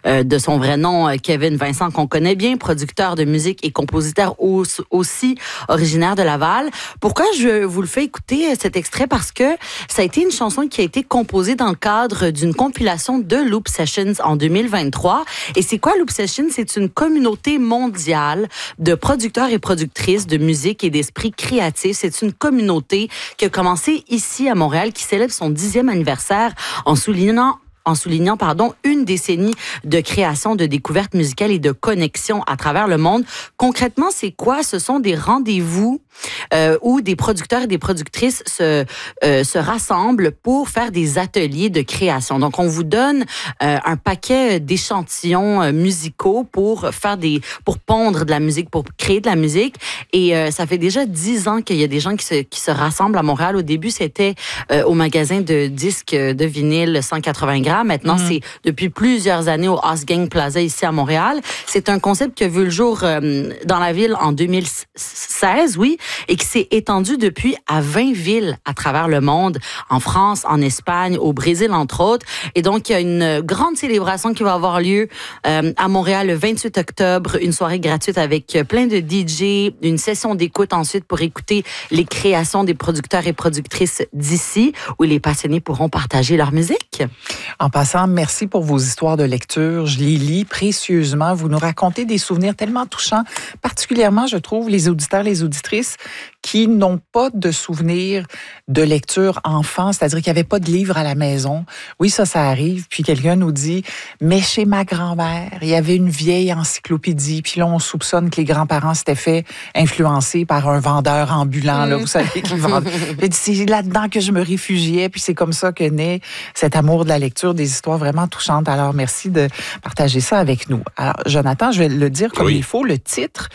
de son vrai nom, Kevin Vincent, qu'on connaît bien, producteur de musique et compositeur aussi originaire de Laval. Pourquoi je vous le fais écouter, cet extrait? Parce que ça a été une chanson qui a été composée dans le cadre d'une compilation de Loop Sessions en 2023. Et c'est quoi Loop Sessions? C'est une communauté mondiale de producteurs et productrices de musique et d'esprit créatif. C'est une communauté qui a commencé ici à Montréal, qui célèbre son 10e anniversaire en soulignant une décennie de création, de découverte musicale et de connexion à travers le monde. Concrètement, c'est quoi? Ce sont des rendez-vous où des producteurs et des productrices se rassemblent pour faire des ateliers de création. Donc, on vous donne un paquet d'échantillons musicaux pour pondre de la musique, pour créer de la musique. Et ça fait déjà 10 ans qu'il y a des gens qui se rassemblent à Montréal. Au début, c'était au magasin de disques de vinyle 180 grammes. Maintenant, c'est depuis plusieurs années au Osgang Plaza ici à Montréal. C'est un concept qui a vu le jour dans la ville en 2016, oui, et qui s'est étendu depuis à 20 villes à travers le monde, en France, en Espagne, au Brésil, entre autres. Et donc, il y a une grande célébration qui va avoir lieu à Montréal le 28 octobre, une soirée gratuite avec plein de DJ, une session d'écoute ensuite pour écouter les créations des producteurs et productrices d'ici, où les passionnés pourront partager leur musique. En passant, merci pour vos histoires de lecture. Je les lis précieusement. Vous nous racontez des souvenirs tellement touchants, particulièrement, je trouve, les auditeurs, les auditrices qui n'ont pas de souvenirs de lecture enfant, c'est-à-dire qu'il n'y avait pas de livre à la maison. Oui, ça arrive. Puis quelqu'un nous dit, mais chez ma grand-mère, il y avait une vieille encyclopédie. Puis là, on soupçonne que les grands-parents s'étaient fait influencer par un vendeur ambulant, là, vous savez, qui vend. C'est là-dedans que je me réfugiais. Puis c'est comme ça que naît cet amour de la lecture, des histoires vraiment touchantes. Alors, merci de partager ça avec nous. Alors, Jonathan, je vais le dire comme il faut. Le titre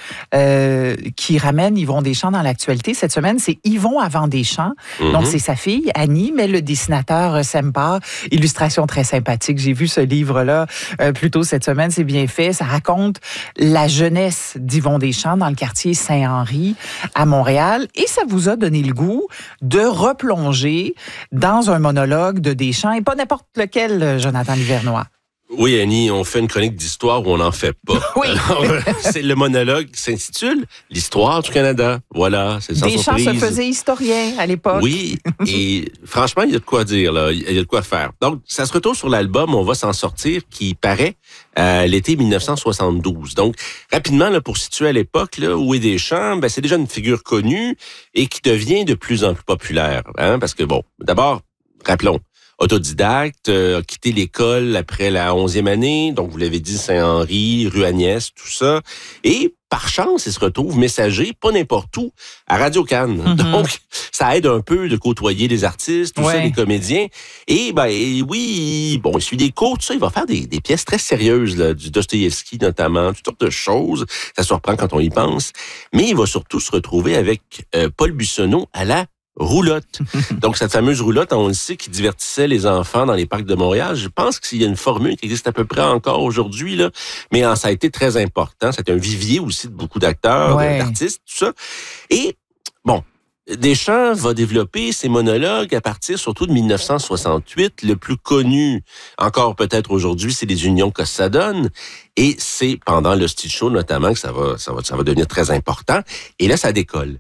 qui ramène Yvon Deschamps dans l'actualité cette semaine, c'est Yvon avant Deschamps. Donc, c'est sa fille, Annie, mais le dessinateur Sempar. Illustration très sympathique. J'ai vu ce livre-là plus tôt cette semaine. C'est bien fait. Ça raconte la jeunesse d'Yvon Deschamps dans le quartier Saint-Henri à Montréal. Et ça vous a donné le goût de replonger dans un monologue de Deschamps, et pas n'importe lequel, Jonathan Livernois. Oui, Annie, on fait une chronique d'histoire où on n'en fait pas. Oui. Alors, c'est le monologue s'intitule « L'histoire du Canada ». Voilà, c'est sans Deschamps surprise. se faisait historien à l'époque. Oui, et franchement, il y a de quoi dire, là. Il y a de quoi faire. Donc, ça se retrouve sur l'album « On va s'en sortir » qui paraît l'été 1972. Donc, rapidement, là, pour situer à l'époque, là, où est Deschamps, c'est déjà une figure connue et qui devient de plus en plus populaire. Hein, parce que, bon, d'abord, rappelons, autodidacte, a quitté l'école après la 11e année, donc vous l'avez dit, Saint-Henri, rue Agnès, tout ça. Et par chance, il se retrouve messager, pas n'importe où, à Radio-Cannes. Donc, ça aide un peu de côtoyer des artistes, tout ça, des comédiens. Et oui, bon, il suit des cours, tout ça, il va faire des pièces très sérieuses, là, du Dostoïevski notamment, toutes sortes de choses. Ça surprend quand on y pense. Mais il va surtout se retrouver avec Paul Bussonneau à la roulotte. Donc, cette fameuse roulotte, on le sait, qui divertissait les enfants dans les parcs de Montréal. Je pense qu'il y a une formule qui existe à peu près encore aujourd'hui, là. Mais ça a été très important. C'était un vivier aussi de beaucoup d'acteurs, d'artistes, tout ça. Et, bon, Deschamps va développer ses monologues à partir surtout de 1968. Le plus connu, encore peut-être aujourd'hui, c'est les Unions que ça donne. Et c'est pendant le Stitch Show notamment que ça va devenir très important. Et là, ça décolle.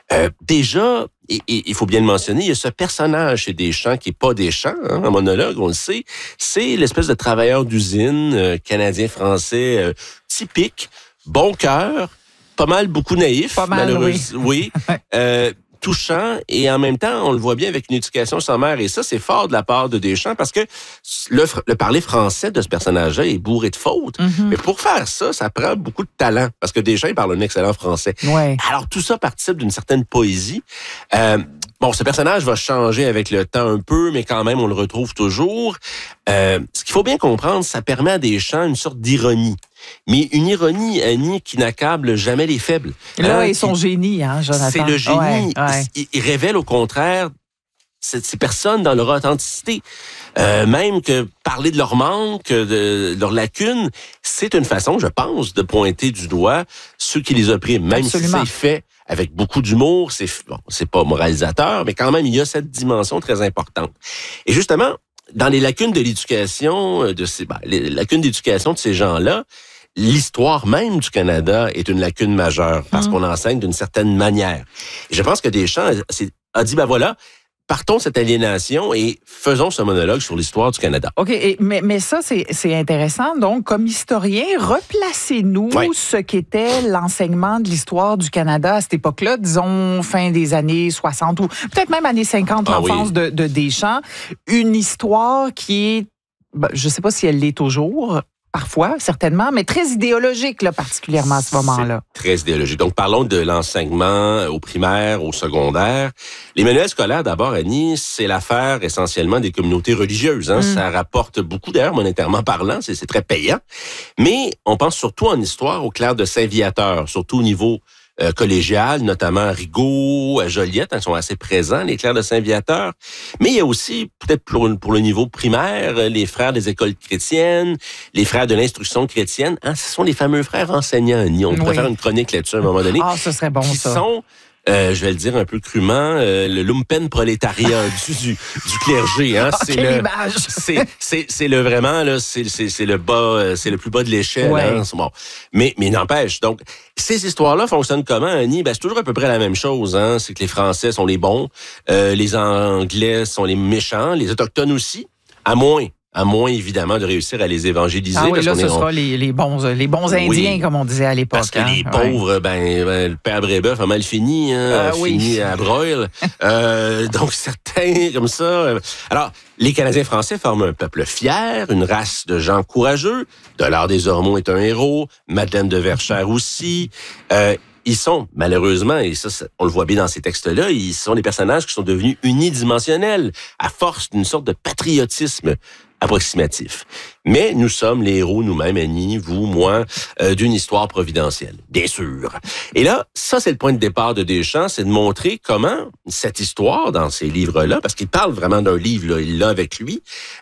Déjà, et il faut bien le mentionner, il y a ce personnage chez Deschamps qui est pas Deschamps, hein, en monologue, on le sait. C'est l'espèce de travailleur d'usine canadien-français typique, bon cœur, pas mal beaucoup naïf, malheureusement. Oui. Touchant, et en même temps, on le voit bien avec une éducation sommaire, et ça, c'est fort de la part de Deschamps, parce que le parler français de ce personnage-là est bourré de fautes. Mais pour faire ça, ça prend beaucoup de talent, parce que Deschamps, il parle un excellent français. Alors, tout ça participe d'une certaine poésie. Bon, ce personnage va changer avec le temps un peu, mais quand même, on le retrouve toujours. Ce qu'il faut bien comprendre, ça permet à Deschamps une sorte d'ironie. Mais une ironie, Annie, qui n'accable jamais les faibles. Là, et son génie, hein, Jonathan. C'est le génie. Il révèle, au contraire, ces personnes dans leur authenticité. Même que parler de leur manque, de leur lacune, c'est une façon, je pense, de pointer du doigt ceux qui les oppriment. Même si c'est fait avec beaucoup d'humour, c'est pas moralisateur, mais quand même, il y a cette dimension très importante. Et justement, dans les lacunes de l'éducation, les lacunes d'éducation de ces gens-là, l'histoire même du Canada est une lacune majeure parce qu'on enseigne d'une certaine manière. Et je pense que Deschamps a dit, voilà, partons de cette aliénation et faisons ce monologue sur l'histoire du Canada. OK, mais ça, c'est intéressant. Donc, comme historien, replacez-nous ce qu'était l'enseignement de l'histoire du Canada à cette époque-là, disons fin des années 60 ou peut-être même années 50, l'enfance de Deschamps. Une histoire qui est, je ne sais pas si elle l'est toujours, parfois, certainement, mais très idéologique, là, particulièrement à ce moment-là. C'est très idéologique. Donc, parlons de l'enseignement au primaire, au secondaire. Les manuels scolaires, d'abord, Annie, c'est l'affaire essentiellement des communautés religieuses. Ça rapporte beaucoup, d'ailleurs, monétairement parlant, c'est très payant. Mais on pense surtout en histoire aux clercs de Saint-Viateur, surtout au niveau collégial, notamment à Rigaud, à Joliette, ils sont assez présents, les clercs de Saint-Viateur. Mais il y a aussi, peut-être pour le niveau primaire, les frères des écoles chrétiennes, les frères de l'instruction chrétienne. Ce sont les fameux frères enseignants. On pourrait faire une chronique là-dessus à un moment donné. Ah, ce serait bon, qui ça. sont, je vais le dire un peu crûment, le lumpen prolétariat du clergé. Quelle image! C'est le vraiment là, c'est le bas, c'est le plus bas de l'échelle. Bon. Mais n'empêche. Donc ces histoires-là fonctionnent comment, Annie? C'est toujours à peu près la même chose. C'est que les Français sont les bons, les Anglais sont les méchants, les Autochtones aussi, à moins évidemment de réussir à les évangéliser. Ah oui, là, ce sera les bons Indiens, comme on disait à l'époque. Parce que les pauvres, le père Brébeuf a mal fini, fini à broil. Donc, certains, comme ça... Alors, les Canadiens français forment un peuple fier, une race de gens courageux. Dollard des Ormeaux est un héros, Madeleine de Verchères aussi. Ils sont, malheureusement, et ça, on le voit bien dans ces textes-là, ils sont des personnages qui sont devenus unidimensionnels à force d'une sorte de patriotisme approximatif. Mais nous sommes les héros nous-mêmes, Annie, vous, moi, d'une histoire providentielle, bien sûr. Et là, ça, c'est le point de départ de Deschamps, c'est de montrer comment cette histoire, dans ces livres-là, parce qu'il parle vraiment d'un livre, là, il l'a avec lui,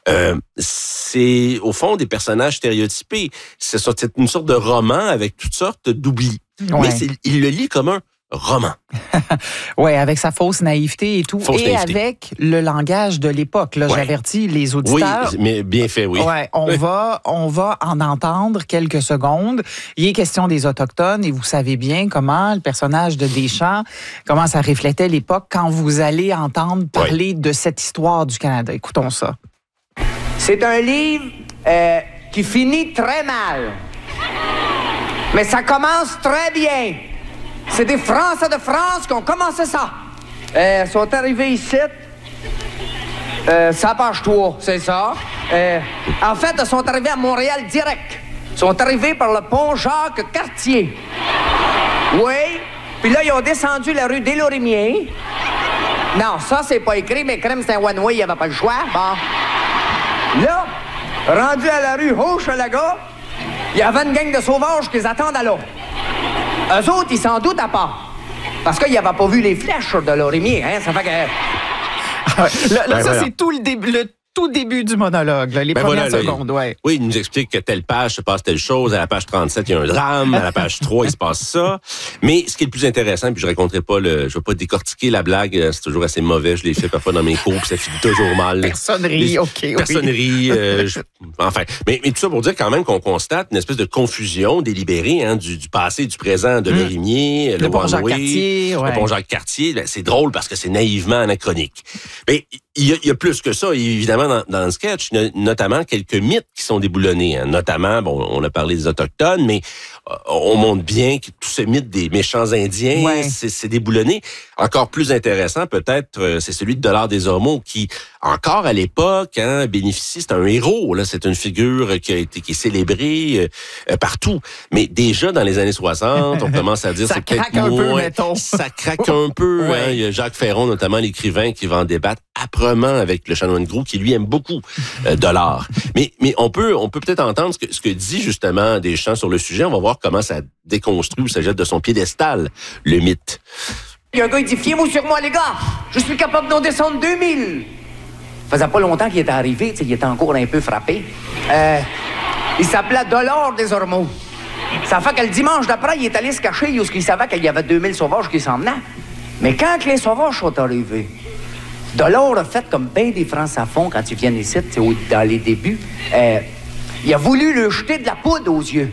c'est, au fond, des personnages stéréotypés. C'est une sorte de roman avec toutes sortes d'oublis. Mais il le lit comme un roman. Oui, avec sa fausse naïveté et tout. Avec le langage de l'époque. Là, j'avertis les auditeurs. Oui, mais bien fait, oui. Ouais, on va en entendre quelques secondes. Il est question des Autochtones et vous savez bien comment le personnage de Deschamps, comment ça reflétait l'époque quand vous allez entendre parler de cette histoire du Canada. Écoutons ça. C'est un livre qui finit très mal. Mais ça commence très bien. C'est des Français de France qui ont commencé ça. Ils sont arrivés ici. Ça page 3, c'est ça. En fait, ils sont arrivés à Montréal direct. Ils sont arrivés par le pont Jacques-Cartier. Oui. Puis là, ils ont descendu la rue des Lorimiers. Non, ça, c'est pas écrit, mais crème, c'est un one-way, il n'y avait pas le choix. Bon. Là, rendu à la rue Hochelaga, il y avait une gang de sauvages qui les attendent là. Eux autres, ils s'en doutent pas. Parce qu'ils n'avaient pas vu les flèches de Lorimier, hein? Ça fait que... Là, ça, c'est tout le tout début du monologue, là, les premières secondes. Oui, il nous explique que telle page se passe telle chose, à la page 37, il y a un drame, à la page 3, il se passe ça. Mais ce qui est le plus intéressant, puis je raconterai pas je vais pas décortiquer la blague, c'est toujours assez mauvais, je l'ai fait parfois dans mes cours, puis ça finit toujours mal. Personnerie, Personnerie, enfin. Mais tout ça pour dire quand même qu'on constate une espèce de confusion délibérée, du passé et du présent de Lorimier, le pont Jacques-Cartier. Le pont Jacques-Cartier, c'est drôle parce que c'est naïvement anachronique. Mais il y a plus que ça, évidemment, dans le sketch, notamment quelques mythes qui sont déboulonnés. Notamment, on a parlé des Autochtones, mais on montre bien que tout ce mythe des méchants Indiens, c'est déboulonné. Encore plus intéressant, peut-être, c'est celui de Dollard des Ormeaux, qui, encore à l'époque, bénéficie, c'est un héros. Là, c'est une figure qui est célébrée partout. Mais déjà, dans les années 60, on commence à dire ça c'est peut-être craque un peu, mettons. Ça craque un peu. Il y a Jacques Ferron, notamment l'écrivain, qui va en débattre âprement avec le chanoine Groulx, qui lui aime beaucoup Dollard. Mais on peut peut-être entendre ce que dit justement Deschamps sur le sujet. On va voir comment ça déconstruit ou ça jette de son piédestal le mythe. Il y a un gars, il dit, fiez-vous sur moi, les gars. Je suis capable d'en descendre 2000. Ça faisait pas longtemps qu'il était arrivé, il était encore un peu frappé. Il s'appelait Dollard des Ormeaux. Ça fait que le dimanche d'après, il est allé se cacher parce qu'il savait qu'il y avait 2000 sauvages qui s'en venaient. Mais quand les sauvages sont arrivés, Dolores a fait comme ben des francs-à-fond quand ils viennent ici, dans les débuts. Il a voulu lui jeter de la poudre aux yeux.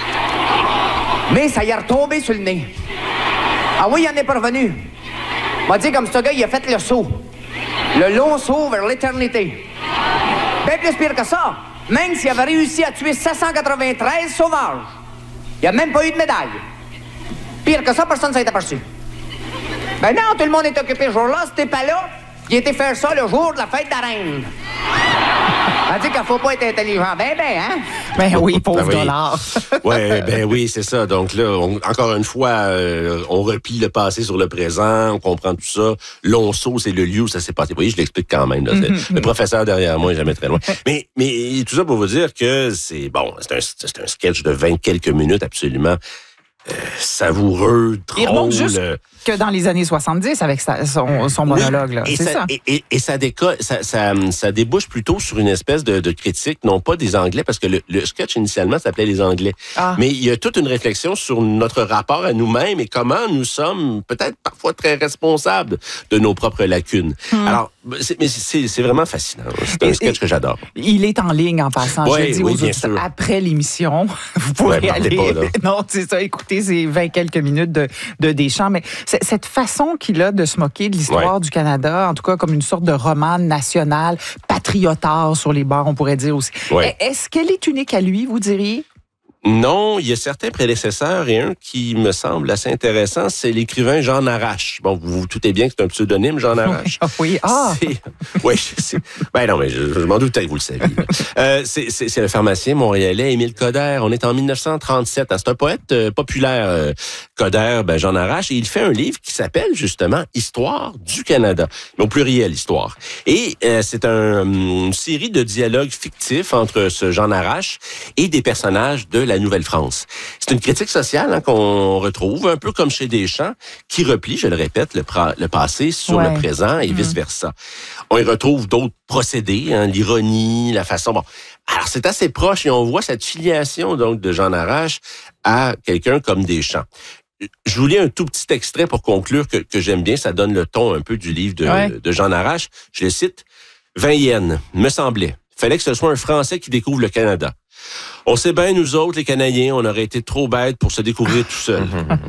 Mais ça y est retombé sur le nez. Ah oui, il en est parvenu. M'a dit comme ce gars, il a fait le saut. Le long saut vers l'éternité. Bien plus pire que ça. Même s'il avait réussi à tuer 793 sauvages, il n'y a même pas eu de médaille. Pire que ça, personne ne s'est aperçu. Ben non, tout le monde est occupé ce jour-là. Si t'es pas là, il a été faire ça le jour de la fête de la reine. On dit qu'il ne faut pas être intelligent. Hein? Ben oui, pauvre Ben oui. dollar. Oui, c'est ça. Donc là, encore une fois, on replie le passé sur le présent, on comprend tout ça. L'onceau, c'est le lieu où ça s'est passé. Vous voyez, je l'explique quand même. Là. Le professeur derrière moi est jamais très loin. Mais tout ça pour vous dire que c'est un sketch de 20 quelques minutes absolument savoureux, Il remonte drôle. juste que dans les années 70 avec son monologue. Là. Et c'est ça. Et ça débouche plutôt sur une espèce de critique, non pas des Anglais, parce que le sketch initialement s'appelait Les Anglais. Ah. Mais il y a toute une réflexion sur notre rapport à nous-mêmes et comment nous sommes peut-être parfois très responsables de nos propres lacunes. Alors, c'est vraiment fascinant. C'est un sketch que j'adore. Il est en ligne en passant. Oui, je dis aux auditeurs, après l'émission, vous pourrez aller. Pas, non, c'est ça. Écoutez, c'est 20 quelques minutes de Deschamps. Mais cette façon qu'il a de se moquer de l'histoire du Canada, en tout cas comme une sorte de roman national, patriotard sur les bords, on pourrait dire aussi. Est-ce qu'elle est unique à lui, vous diriez? Non, il y a certains prédécesseurs et un qui me semble assez intéressant, c'est l'écrivain Jean Arrache. Bon, vous vous doutez bien que c'est un pseudonyme, Jean Arrache. Oui, Oui, ben non, mais je m'en doutais que vous le saviez. C'est le pharmacien montréalais Émile Coderre. On est en 1937. C'est un poète populaire, Coderre, Jean Arrache, et il fait un livre qui s'appelle justement Histoire du Canada, mais au pluriel, Histoire. Et c'est une série de dialogues fictifs entre ce Jean Arrache et des personnages de la Nouvelle-France. C'est une critique sociale qu'on retrouve, un peu comme chez Deschamps, qui replie, je le répète, le passé sur le présent et vice-versa. On y retrouve d'autres procédés, l'ironie, la façon... Bon, alors c'est assez proche et on voit cette filiation donc de Jean Arrache à quelqu'un comme Deschamps. Je vous lis un tout petit extrait pour conclure que j'aime bien, ça donne le ton un peu du livre de Jean Arrache. Je le cite. « 20 yens, me semblait. Fallait que ce soit un Français qui découvre le Canada. On sait bien, nous autres, les Canadiens, on aurait été trop bêtes pour se découvrir tout seul.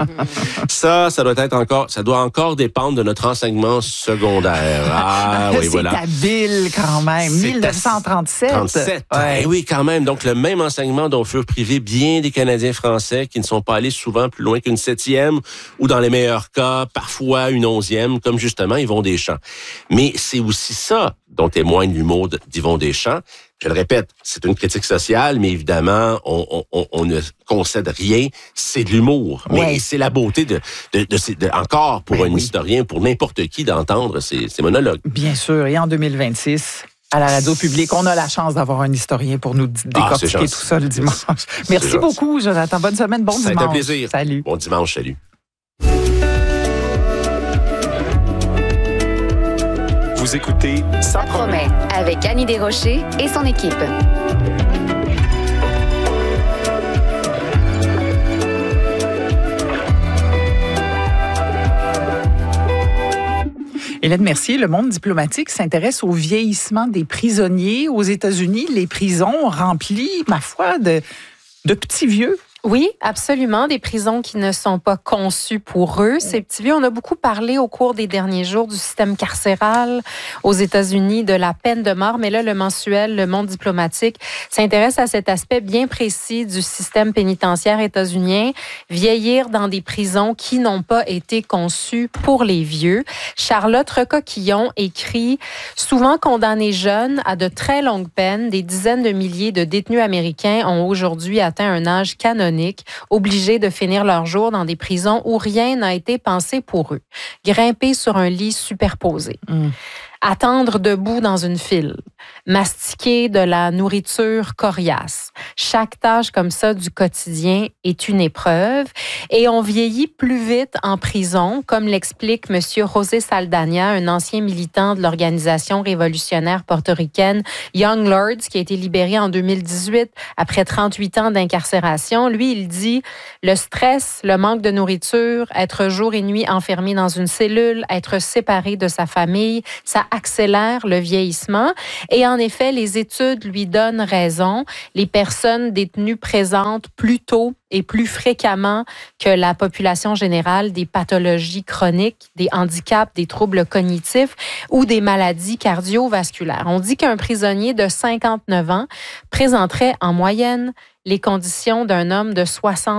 Ça doit encore dépendre de notre enseignement secondaire. Ah, oui, voilà. C'est habile, quand même. 1937. 37. Oui, quand même. Donc, le même enseignement dont furent privés bien des Canadiens français qui ne sont pas allés souvent plus loin qu'une 7e ou, dans les meilleurs cas, parfois une 11e, comme justement Yvon Deschamps. Mais c'est aussi ça dont témoigne l'humour d'Yvon Deschamps. Je le répète, c'est une critique sociale, mais évidemment, on ne concède rien. C'est de l'humour. Mais c'est la beauté encore pour un historien, pour n'importe qui, d'entendre ces monologues. Bien sûr. Et en 2026... à la radio publique, on a la chance d'avoir un historien pour nous décortiquer tout ça le dimanche. Merci beaucoup, Jonathan. Bonne semaine, bon dimanche. Ça a été un plaisir. Salut. Bon dimanche, salut. Vous écoutez Ça promet avec Annie Desrochers et son équipe. Hélène Mercier, le monde diplomatique s'intéresse au vieillissement des prisonniers aux États-Unis. Les prisons remplies, ma foi, de petits vieux. Oui, absolument. Des prisons qui ne sont pas conçues pour eux. Ces petits vieux, on a beaucoup parlé au cours des derniers jours du système carcéral aux États-Unis, de la peine de mort. Mais là, le mensuel, le monde diplomatique, s'intéresse à cet aspect bien précis du système pénitentiaire états-unien, vieillir dans des prisons qui n'ont pas été conçues pour les vieux. Charlotte Recoquillon écrit « Souvent condamnés jeunes à de très longues peines, des dizaines de milliers de détenus américains ont aujourd'hui atteint un âge canonique, obligés de finir leur jour dans des prisons où rien n'a été pensé pour eux. Grimper sur un lit superposé. Attendre debout dans une file, mastiquer de la nourriture coriace. Chaque tâche comme ça du quotidien est une épreuve et on vieillit plus vite en prison, comme l'explique M. José Saldana, un ancien militant de l'organisation révolutionnaire portoricaine Young Lords, qui a été libéré en 2018 après 38 ans d'incarcération. Lui, il dit « Le stress, le manque de nourriture, être jour et nuit enfermé dans une cellule, être séparé de sa famille, ça accélère le vieillissement. Et en effet, les études lui donnent raison. Les personnes détenues présentent plus tôt et plus fréquemment que la population générale des pathologies chroniques, des handicaps, des troubles cognitifs ou des maladies cardiovasculaires. On dit qu'un prisonnier de 59 ans présenterait en moyenne les conditions d'un homme de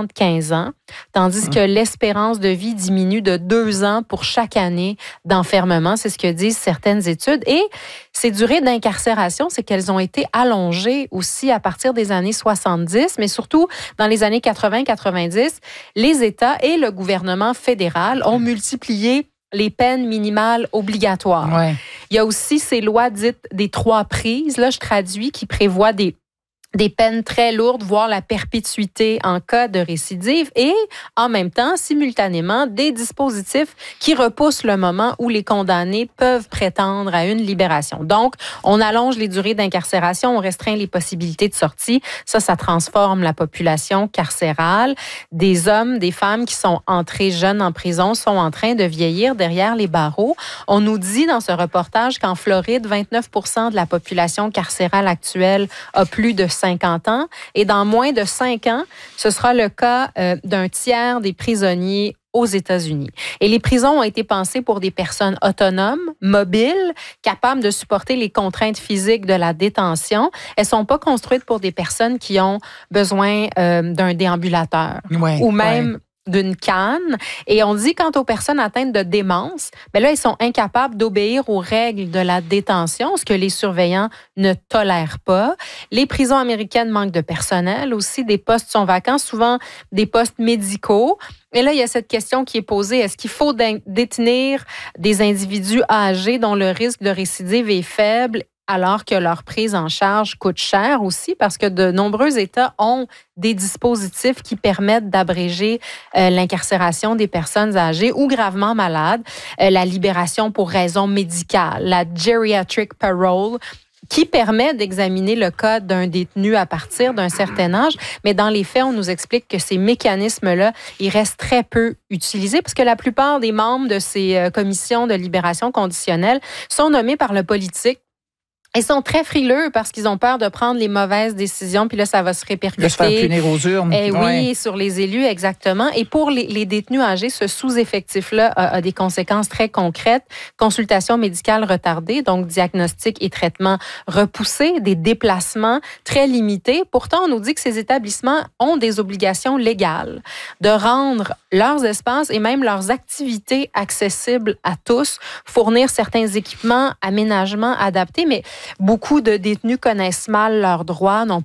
75 ans, tandis que l'espérance de vie diminue de 2 ans pour chaque année d'enfermement. C'est ce que disent certaines études. Et ces durées d'incarcération, c'est qu'elles ont été allongées aussi à partir des années 70, mais surtout dans les années 80-90, les États et le gouvernement fédéral ont multiplié les peines minimales obligatoires. Ouais. Il y a aussi ces lois dites des 3 prises, là je traduis, qui prévoient des peines très lourdes, voire la perpétuité en cas de récidive et, en même temps, simultanément, des dispositifs qui repoussent le moment où les condamnés peuvent prétendre à une libération. Donc, on allonge les durées d'incarcération, on restreint les possibilités de sortie. Ça transforme la population carcérale. Des hommes, des femmes qui sont entrés jeunes en prison sont en train de vieillir derrière les barreaux. On nous dit dans ce reportage qu'en Floride, 29% de la population carcérale actuelle a plus de 50 ans. Et dans moins de 5 ans, ce sera le cas d'un tiers des prisonniers aux États-Unis. Et les prisons ont été pensées pour des personnes autonomes, mobiles, capables de supporter les contraintes physiques de la détention. Elles ne sont pas construites pour des personnes qui ont besoin d'un déambulateur ou même d'une canne. Et on dit quant aux personnes atteintes de démence, ben là, ils sont incapables d'obéir aux règles de la détention, ce que les surveillants ne tolèrent pas. Les prisons américaines manquent de personnel aussi. Des postes sont vacants, souvent des postes médicaux. Et là, il y a cette question qui est posée. Est-ce qu'il faut détenir des individus âgés dont le risque de récidive est faible alors que leur prise en charge coûte cher aussi, parce que de nombreux États ont des dispositifs qui permettent d'abréger l'incarcération des personnes âgées ou gravement malades, la libération pour raison médicale, la geriatric parole, qui permet d'examiner le cas d'un détenu à partir d'un certain âge. Mais dans les faits, on nous explique que ces mécanismes-là, ils restent très peu utilisés parce que la plupart des membres de ces commissions de libération conditionnelle sont nommés par le politique. Ils sont très frileux parce qu'ils ont peur de prendre les mauvaises décisions, puis là, ça va se répercuter. De se faire punir aux urnes. Oui, sur les élus, exactement. Et pour les détenus âgés, ce sous-effectif-là a des conséquences très concrètes. Consultation médicale retardée, donc diagnostic et traitement repoussés, des déplacements très limités. Pourtant, on nous dit que ces établissements ont des obligations légales de rendre leurs espaces et même leurs activités accessibles à tous, fournir certains équipements, aménagements adaptés, mais beaucoup de détenus connaissent mal leurs droits, n'ont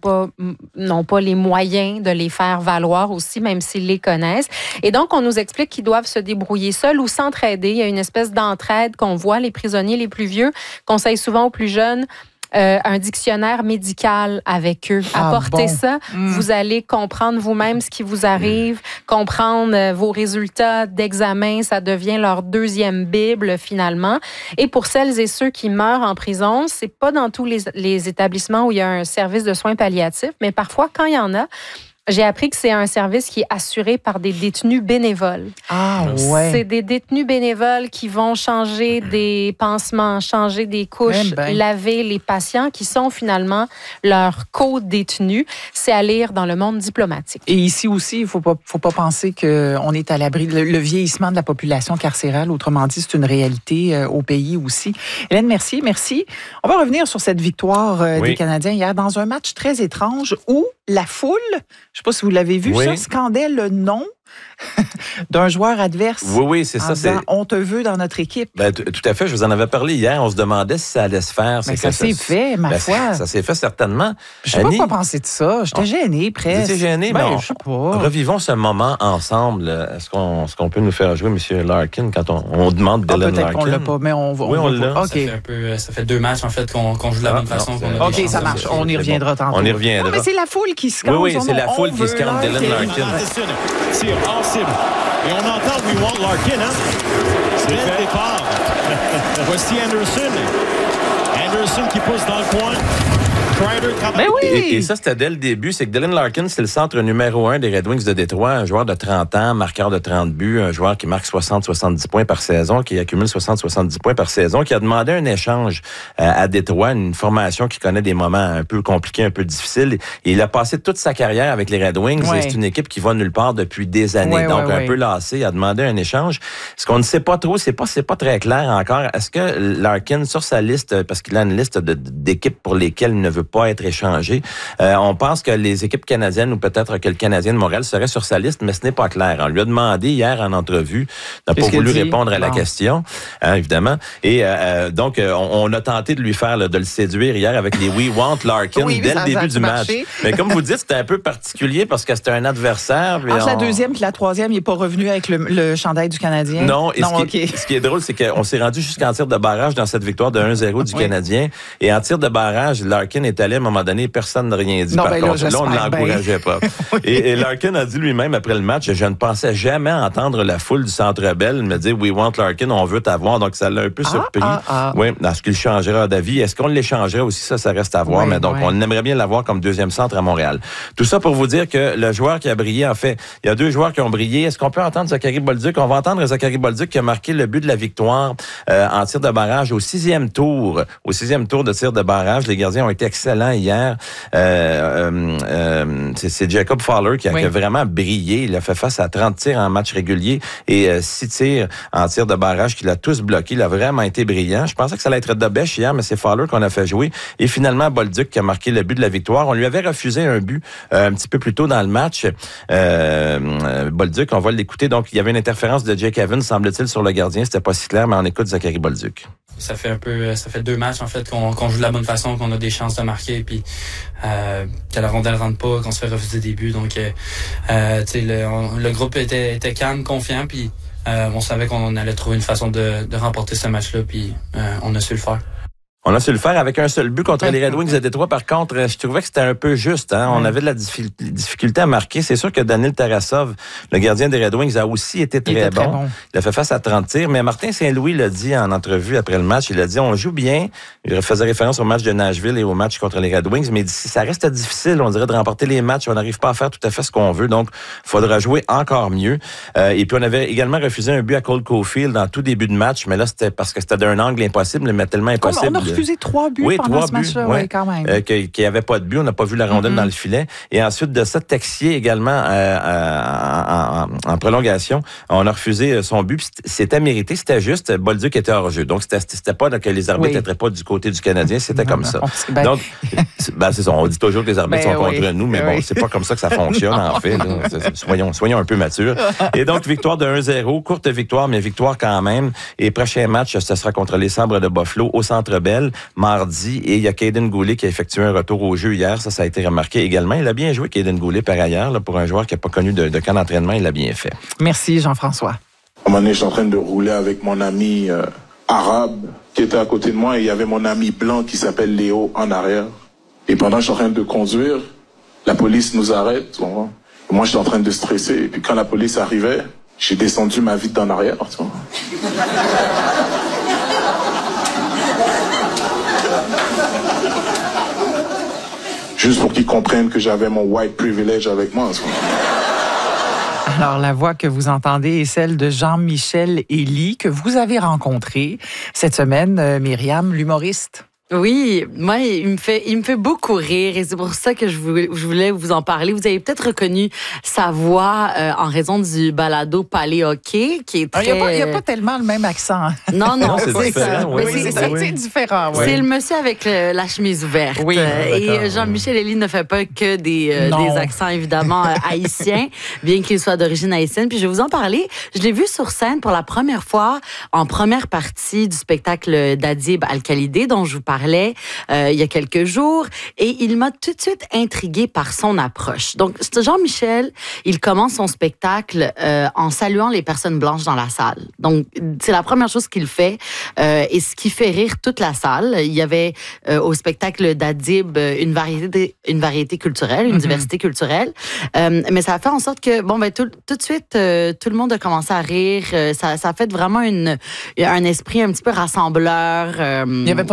pas les moyens de les faire valoir aussi, même s'ils les connaissent. Et donc, on nous explique qu'ils doivent se débrouiller seuls ou s'entraider. Il y a une espèce d'entraide qu'on voit. Les prisonniers les plus vieux conseillent souvent aux plus jeunes un dictionnaire médical avec eux. Apportez ça, vous allez comprendre vous-même ce qui vous arrive, comprendre vos résultats d'examen, ça devient leur deuxième Bible finalement. Et pour celles et ceux qui meurent en prison, c'est pas dans tous les établissements où il y a un service de soins palliatifs, mais parfois quand il y en a, j'ai appris que c'est un service qui est assuré par des détenus bénévoles. Ah ouais. C'est des détenus bénévoles qui vont changer des pansements, changer des couches, laver les patients qui sont finalement leurs co-détenus. C'est à lire dans Le Monde diplomatique. Et ici aussi, il faut pas penser qu'on est à l'abri. Le vieillissement de la population carcérale, autrement dit, c'est une réalité au pays aussi. Hélène Mercier, merci. On va revenir sur cette victoire des Canadiens hier dans un match très étrange où la foule, je ne sais pas si vous l'avez vu, ça scandait le nom d'un joueur adverse. Oui, c'est ça. On te veut dans notre équipe. Tout à fait. Je vous en avais parlé hier. On se demandait si ça allait se faire. Mais ça s'est fait, ma foi. Ça s'est fait certainement. Je ne sais pas quoi penser de ça. J'étais gênée, presque. Vous étiez gênée? Ben, je sais pas. Revivons ce moment ensemble. Est-ce qu'on peut nous faire jouer M. Larkin quand on demande Dylan Larkin? Peut-être qu'on l'a pas, mais on va. Oui, on l'a. Okay. Ça fait 2 matchs, en fait, qu'on joue de la même façon. OK, ça marche. On y reviendra tantôt. On y reviendra. Non, mais c'est la foule qui scande. Oui, c'est la foule qui scande Dylan Larkin. C'est impossible. Et on entend We Want Larkin, hein? C'est le départ. Voici Anderson. Anderson qui pousse dans le coin. Kreider coming. Ben oui! Et ça, c'était dès le début. C'est que Dylan Larkin, c'est le centre numéro 1 des Red Wings de Détroit. Un joueur de 30 ans, marqueur de 30 buts, un joueur qui marque 60-70 points par saison, qui accumule 60-70 points par saison, qui a demandé un échange à Détroit, une formation qui connaît des moments un peu compliqués, un peu difficiles. Et il a passé toute sa carrière avec les Red Wings. Ouais. Et c'est une équipe qui va nulle part depuis des années. Donc, un peu lassé. Il a demandé un échange. Ce qu'on ne sait pas trop, c'est pas très clair encore. Est-ce que Larkin, sur sa liste, parce qu'il a une liste d'équipes pour lesquelles il ne veut pas être échangé, on pense que les équipes canadiennes ou peut-être que le Canadien de Montréal serait sur sa liste, mais ce n'est pas clair. On lui a demandé hier en entrevue, n'a pas voulu répondre à la question, évidemment. Et donc, on a tenté de lui faire, de le séduire hier avec les We Want Larkin dès le début du match. Mais comme vous dites, c'était un peu particulier parce que c'était un adversaire. Entre la deuxième et la troisième, il n'est pas revenu avec le chandail du Canadien? Non, ce qui est drôle, c'est qu'on s'est rendu jusqu'en tir de barrage dans cette victoire de 1-0 du Canadien. Et en tir de barrage, Larkin est allé à un moment donné, personne n'a rien dit. Non, par contre, là, on ne j'espère l'encourageait pas. Et Larkin a dit lui-même après le match, je ne pensais jamais entendre la foule du Centre Bell me dire « We want Larkin, on veut t'avoir ». Donc, ça l'a un peu surpris. Oui, est-ce qu'il changera d'avis? Est-ce qu'on l'échangerait aussi? Ça reste à voir. Mais donc, on aimerait bien l'avoir comme deuxième centre à Montréal. Tout ça pour vous dire que le joueur qui a brillé, en fait, il y a deux joueurs qui ont brillé. Est-ce qu'on peut entendre Zachary Bolduc? On va entendre Zachary Bolduc qui a marqué le but de la victoire en tir de barrage au 6e tour. Au 6e tour de tir de barrage. Les gardiens ont été excellents hier. C'est Jacob Fowler qui a vraiment brillé. Il a fait face à 30 tirs en match régulier et 6 tirs en tir de barrage qu'il a tous bloqués. Il a vraiment été brillant. Je pensais que ça allait être de bêche hier, mais c'est Fowler qu'on a fait jouer. Et finalement, Bolduc qui a marqué le but de la victoire. On lui avait refusé un but un petit peu plus tôt dans le match. Bolduc, on va l'écouter. Donc, il y avait une interférence de Jake Evans, semble-t-il, sur le gardien. C'était pas si clair, mais on écoute Zachary Bolduc. Ça fait 2 matchs, en fait, qu'on joue de la bonne façon, qu'on a des chances de marquer, puis que la rondelle rentre pas, qu'on se fait refuser des buts. Donc, le groupe était calme, confiant, puis on savait qu'on allait trouver une façon de remporter ce match-là, puis on a su le faire. On a su le faire avec un seul but contre les Red Wings de Détroit. Par contre, je trouvais que c'était un peu juste. On avait de la difficulté à marquer. C'est sûr que Daniil Tarasov, le gardien des Red Wings, a aussi été très bon. Il a fait face à 30 tirs. Mais Martin Saint-Louis l'a dit en entrevue après le match. Il a dit, on joue bien. Il faisait référence au match de Nashville et au match contre les Red Wings. Mais il dit, ça reste difficile, on dirait, de remporter les matchs. On n'arrive pas à faire tout à fait ce qu'on veut. Donc, il faudra jouer encore mieux. Et puis, on avait également refusé un but à Cole Caulfield en tout début de match. Mais là, c'était parce que c'était d'un angle impossible, mais tellement impossible. Refusé 3 buts pendant ce match-là, quand même. Qu'il n'y avait pas de but, on n'a pas vu la rondelle dans le filet. Et ensuite de ça, Texier également en prolongation, on a refusé son but. C'était mérité, c'était juste. Bolduc était hors jeu. Donc, c'était pas que les arbitres n'étaient pas du côté du Canadien, c'était comme ça. Donc, c'est ça. On dit toujours que les arbitres sont contre nous, mais bon, c'est pas comme ça que ça fonctionne, en fait. Là. Soyons un peu matures. Et donc, victoire de 1-0, courte victoire, mais victoire quand même. Et prochain match, ce sera contre les Sabres de Buffalo au Centre Bell, mardi. Et il y a Kaiden Goulet qui a effectué un retour au jeu hier. Ça a été remarqué également. Il a bien joué, Kaiden Goulet, par ailleurs. Là, pour un joueur qui n'a pas connu de camp d'entraînement, il l'a bien fait. Merci, Jean-François. À un moment donné, je suis en train de rouler avec mon ami arabe qui était à côté de moi. Et il y avait mon ami blanc qui s'appelle Léo en arrière. Et pendant que je suis en train de conduire, la police nous arrête. Bon, moi, je suis en train de stresser. Et puis quand la police arrivait, j'ai descendu ma vitre en arrière. Juste pour qu'ils comprennent que j'avais mon white privilege avec moi. Alors, la voix que vous entendez est celle de Jean-Michel Elie, que vous avez rencontré cette semaine, Myriam, l'humoriste. Oui, moi, il me fait beaucoup rire et c'est pour ça que je voulais vous en parler. Vous avez peut-être reconnu sa voix en raison du balado Palais Hockey, qui est très... Il n'y a pas tellement le même accent. Non, c'est différent. C'est différent. Oui. C'est le monsieur avec la chemise ouverte. Oui, et Jean-Michel Elie ne fait pas que des accents, évidemment, haïtiens, bien qu'il soit d'origine haïtienne. Puis je vais vous en parler. Je l'ai vu sur scène pour la première fois en première partie du spectacle d'Adib Al-Khalidé, dont je vous parlais il y a quelques jours, et il m'a tout de suite intriguée par son approche. Donc, Jean-Michel, il commence son spectacle en saluant les personnes blanches dans la salle. Donc, c'est la première chose qu'il fait, et ce qui fait rire toute la salle. Il y avait au spectacle d'Adib une variété culturelle, une diversité culturelle, mais ça a fait en sorte que, tout de suite, tout le monde a commencé à rire. Ça a fait vraiment un esprit un petit peu rassembleur. Il n'y avait pas de malaise.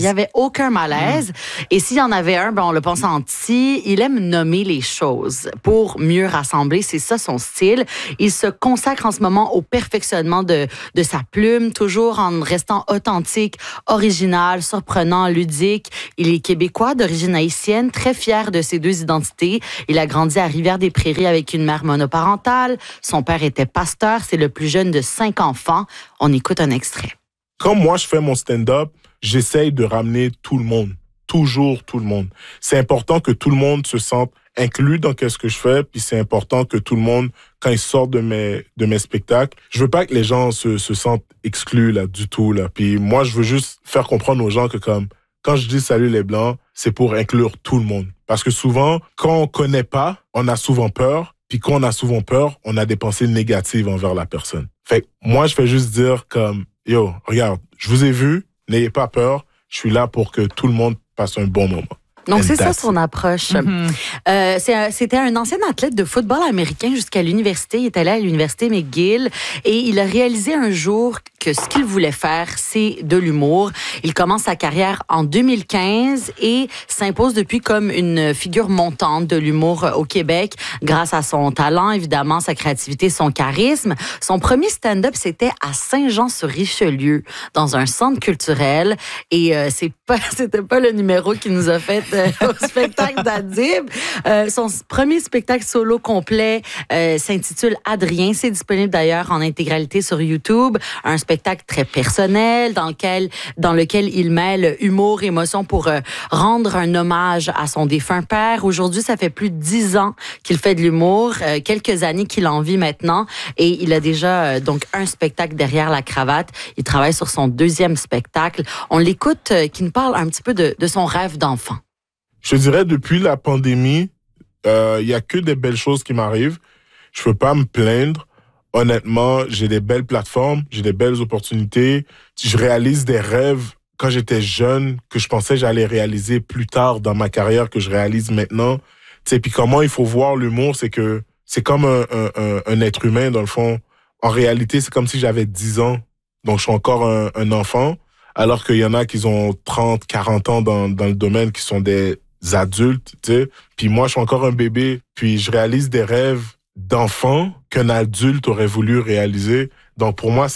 n'y avait aucun malaise. Et s'il y en avait un, on le pense senti. Il aime nommer les choses pour mieux rassembler. C'est ça son style. Il se consacre en ce moment au perfectionnement de sa plume, toujours en restant authentique, original, surprenant, ludique. Il est québécois d'origine haïtienne, très fier de ses deux identités. Il a grandi à Rivière-des-Prairies avec une mère monoparentale. Son père était pasteur. C'est le plus jeune de 5 enfants. On écoute un extrait. Quand moi, je fais mon stand-up, j'essaye de ramener tout le monde. Toujours tout le monde. C'est important que tout le monde se sente inclus dans ce que je fais, puis c'est important que tout le monde, quand ils sortent de mes spectacles, je veux pas que les gens se sentent exclus là du tout là. Puis moi, je veux juste faire comprendre aux gens que comme quand je dis salut les Blancs, c'est pour inclure tout le monde. Parce que souvent, quand on connaît pas, on a souvent peur. Puis quand on a souvent peur, on a des pensées négatives envers la personne. Fait que moi, je fais juste dire comme, yo, regarde, je vous ai vu, n'ayez pas peur, je suis là pour que tout le monde passe un bon moment. Donc, c'est ça son approche. C'était un ancien athlète de football américain jusqu'à l'université. Il est allé à l'université McGill et il a réalisé un jour que ce qu'il voulait faire, c'est de l'humour. Il commence sa carrière en 2015 et s'impose depuis comme une figure montante de l'humour au Québec grâce à son talent, évidemment, sa créativité, son charisme. Son premier stand-up, c'était à Saint-Jean-sur-Richelieu, dans un centre culturel. Et c'était pas le numéro qui nous a fait au spectacle d'Adib. Son premier spectacle solo complet s'intitule Adrien. C'est disponible d'ailleurs en intégralité sur YouTube. Un spectacle très personnel dans lequel il mêle humour, émotion pour rendre un hommage à son défunt père. Aujourd'hui, ça fait plus de 10 ans qu'il fait de l'humour, quelques années qu'il en vit maintenant et il a déjà donc un spectacle derrière la cravate. Il travaille sur son deuxième spectacle. On l'écoute qui nous parle un petit peu de son rêve d'enfant. Je dirais, depuis la pandémie, il y a que des belles choses qui m'arrivent. Je peux pas me plaindre. Honnêtement, j'ai des belles plateformes, j'ai des belles opportunités. Je réalise des rêves quand j'étais jeune que je pensais que j'allais réaliser plus tard dans ma carrière que je réalise maintenant. Tu sais, puis comment il faut voir l'humour, c'est que c'est comme un être humain, dans le fond. En réalité, c'est comme si j'avais 10 ans. Donc, je suis encore un enfant. Alors qu'il y en a qui ont 30, 40 ans dans le domaine, qui sont des adultes, tu sais. Puis moi, je suis encore un bébé. Puis je réalise des rêves d'enfant qu'un adulte aurait voulu réaliser. Donc pour moi,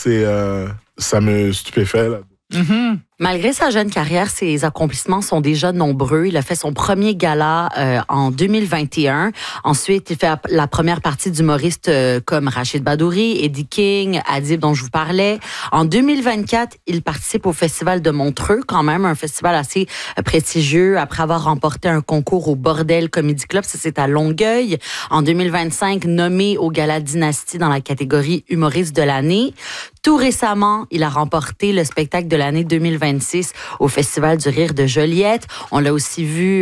ça me stupéfait, là. Mm-hmm. Malgré sa jeune carrière, ses accomplissements sont déjà nombreux. Il a fait son premier gala en 2021. Ensuite, il fait la première partie d'humoristes comme Rachid Badouri, Eddie King, Adib dont je vous parlais. En 2024, il participe au Festival de Montreux, quand même un festival assez prestigieux, après avoir remporté un concours au Bordel Comedy Club. Ça, c'est à Longueuil. En 2025, nommé au Gala Dynastie dans la catégorie humoriste de l'année. Tout récemment, il a remporté le spectacle de l'année 2026 au Festival du Rire de Joliette. On l'a aussi vu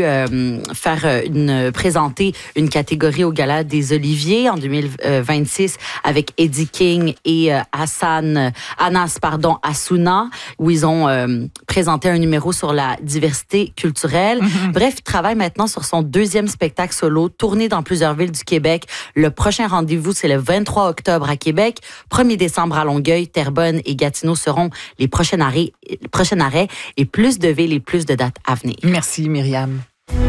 présenter une catégorie au Gala des Oliviers en 2026 avec Eddie King et Anas Assouna, où ils ont présenté un numéro sur la diversité culturelle. Mm-hmm. Bref, il travaille maintenant sur son deuxième spectacle solo, tourné dans plusieurs villes du Québec. Le prochain rendez-vous, c'est le 23 octobre à Québec, 1er décembre à Longueuil, Terrebonne et Gatineau seront les prochains arrêts et plus de villes et plus de dates à venir. Merci, Myriam.